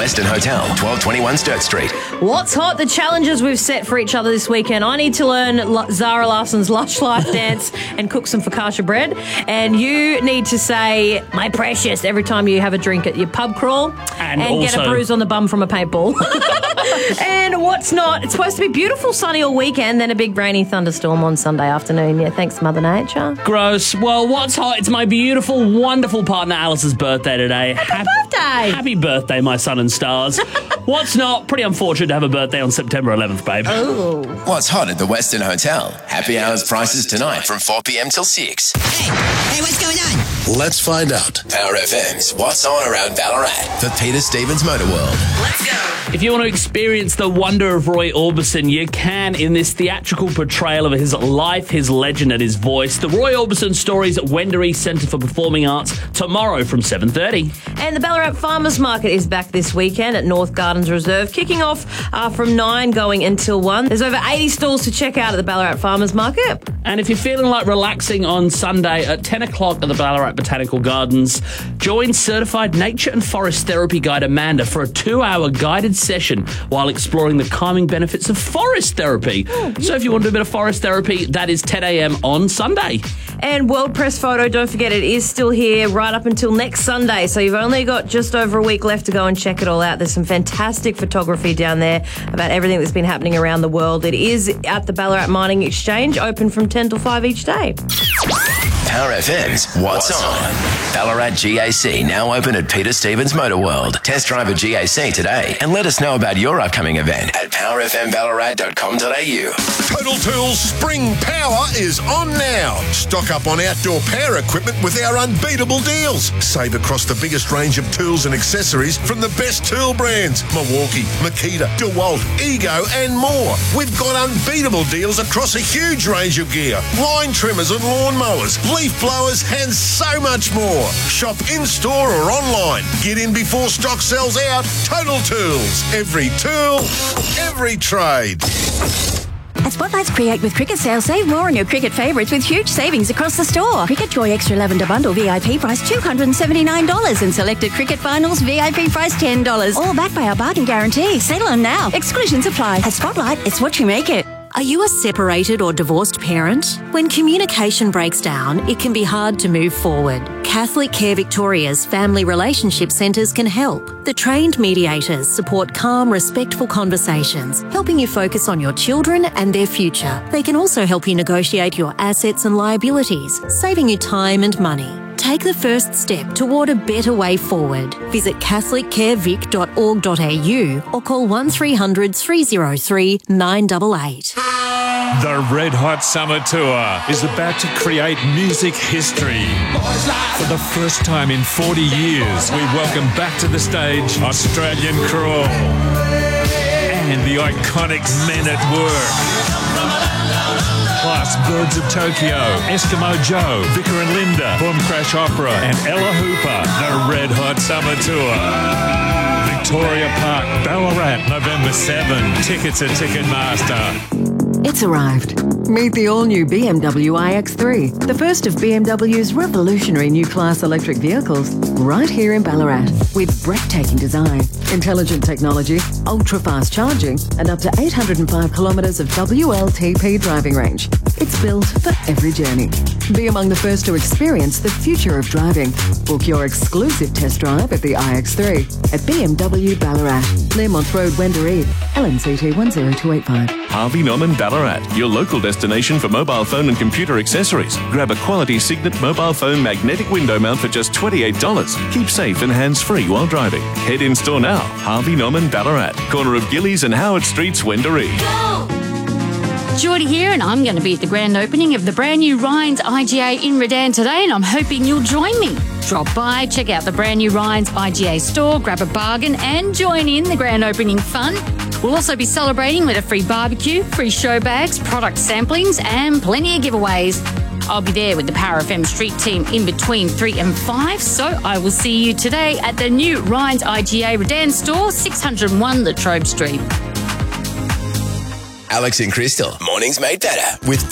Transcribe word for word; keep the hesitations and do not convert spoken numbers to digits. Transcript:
Western Hotel, twelve twenty-one Sturt Street. What's hot? The challenges we've set for each other this weekend. I need to learn L- Zara Larsson's Lush Life dance and cook some focaccia bread. And you need to say, my precious, every time you have a drink at your pub crawl. And, and also... get a bruise on the bum from a paintball. And what's not? It's supposed to be beautiful, sunny all weekend, then a big rainy thunderstorm on Sunday afternoon. Yeah, thanks, Mother Nature. Gross. Well, what's hot? It's my beautiful, wonderful partner Alice's birthday today. Happy Happy birthday! Happy birthday, my sun and stars. What's not? Pretty unfortunate to have a birthday on September eleventh, babe. Ooh. What's hot at the Western Hotel? Happy hours prices tonight from four p.m. till six. Hey, hey, what's going on? Let's find out. Power F M's What's On Around Ballarat for Peter Stevens Motor World. Let's go. If you want to experience the wonder of Roy Orbison, you can in this theatrical portrayal of his life, his legend and his voice. The Roy Orbison Stories at Wendouree Centre for Performing Arts tomorrow from seven thirty. And the Ballarat Farmers Market is back this weekend at North Gardens Reserve, kicking off uh, from nine going until one. There's over eighty stalls to check out at the Ballarat Farmers Market. And if you're feeling like relaxing on Sunday at ten o'clock at the Ballarat Botanical Gardens, join certified nature and forest therapy guide Amanda for a two-hour guided session while exploring the calming benefits of forest therapy. Oh, yeah. So if you want to do a bit of forest therapy, that is ten a.m. on Sunday. And World Press Photo, don't forget, it is still here right up until next Sunday. So you've only got just over a week left to go and check it all out. There's some fantastic photography down there about everything that's been happening around the world. It is at the Ballarat Mining Exchange, open from ten till five each day. Power F M's What's, What's on? Ballarat G A C now open at Peter Stevens Motor World. Test drive a G A C today and let us know about your upcoming event at power f m ballarat dot com dot a u. Total Tools Spring Power is on now. Stock up on outdoor power equipment with our unbeatable deals. Save across the biggest range of tools and accessories from the best tool brands: Milwaukee, Makita, DeWalt, Ego and more. We've got unbeatable deals across a huge range of gear: line trimmers and lawnmowers, leaf blowers and so much more. Shop in-store or online. Get in before stock sells out. Total Tools. Every tool, every trade. At Spotlight's Create with Cricket sale, save more on your cricket favourites with huge savings across the store. Cricket Joy Extra Lavender Bundle V I P price two hundred seventy-nine dollars and selected Cricket Finals V I P price ten dollars. All backed by our bargain guarantee. Settle on now. Exclusions apply. At Spotlight, it's what you make it. Are you a separated or divorced parent? When communication breaks down, it can be hard to move forward. Catholic Care Victoria's Family Relationship Centres can help. The trained mediators support calm, respectful conversations, helping you focus on your children and their future. They can also help you negotiate your assets and liabilities, saving you time and money. Take the first step toward a better way forward. Visit catholic care vic dot org dot a u or call one three hundred, three oh three, nine eight eight. The Red Hot Summer Tour is about to create music history. For the first time in forty years, we welcome back to the stage Australian Crawl and the iconic Men at Work. Plus Birds of Tokyo, Eskimo Joe, Vicar and Linda, Boom Crash Opera and Ella Hooper. The Red Hot Summer Tour. Victoria Park, Ballarat, November seventh. Tickets at Ticketmaster. It's arrived. Meet the all-new B M W i X three, the first of B M W's revolutionary new class electric vehicles, right here in Ballarat. With breathtaking design, intelligent technology, ultra-fast charging, and up to eight hundred five kilometres of W L T P driving range. It's built for every journey. Be among the first to experience the future of driving. Book your exclusive test drive at the i X three at B M W Ballarat, Learmonth Road, Wendouree, L N C T one zero two eight five. Harvey Norman Ballarat, your local destination for mobile phone and computer accessories. Grab a quality Signet mobile phone magnetic window mount for just twenty-eight dollars. Keep safe and hands-free while driving. Head in store now. Harvey Norman Ballarat, corner of Gillies and Howard Streets, Wendouree. Geordie here, and I'm going to be at the grand opening of the brand new Ryan's I G A in Redan today, and I'm hoping you'll join me. Drop by, check out the brand new Ryan's I G A store, grab a bargain and join in the grand opening fun. We'll also be celebrating with a free barbecue, free show bags, product samplings and plenty of giveaways. I'll be there with the Power F M street team in between three and five, so I will see you today at the new Ryan's I G A Redan store, six oh one Latrobe Street. Alex and Crystal, mornings made better with